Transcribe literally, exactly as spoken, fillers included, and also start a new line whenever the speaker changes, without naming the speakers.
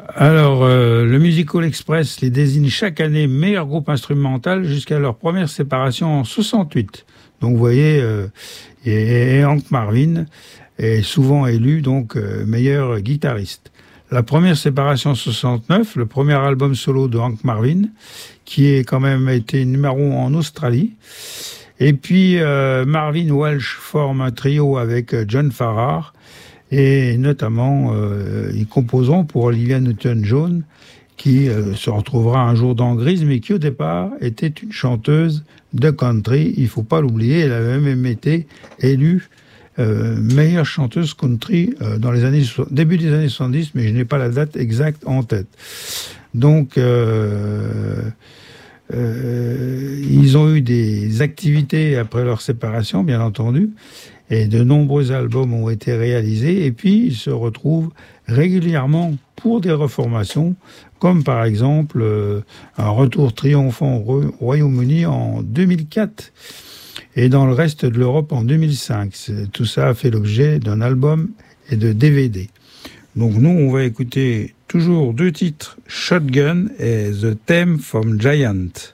Alors, euh, le Musical Express les désigne chaque année meilleur groupe instrumental jusqu'à leur première séparation en soixante-huit. Donc, vous voyez, euh, et, et Hank Marvin est souvent élu donc euh, meilleur guitariste. La première séparation en soixante-neuf, le premier album solo de Hank Marvin, qui est quand même été numéro un en Australie. Et puis, euh, Marvin Welsh forme un trio avec John Farrar, et notamment, euh, ils composeront pour Olivia Newton-John, qui euh, se retrouvera un jour dans Grise, mais qui au départ était une chanteuse de country. Il ne faut pas l'oublier, elle avait même été élue euh, meilleure chanteuse country euh, dans les années début des années soixante-dix, mais je n'ai pas la date exacte en tête. Donc, euh, euh, ils ont eu des activités après leur séparation, bien entendu, et de nombreux albums ont été réalisés, et puis ils se retrouvent régulièrement pour des reformations, comme par exemple euh, un retour triomphant au Royaume-Uni en deux mille quatre, et dans le reste de l'Europe en deux mille cinq. C'est, tout ça a fait l'objet d'un album et de D V D. Donc nous, on va écouter toujours deux titres, Shotgun et The Theme from Giant.